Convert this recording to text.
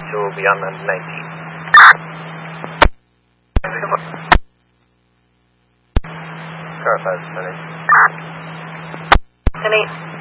to be on the 19th. Car 5 10-8. 10-8.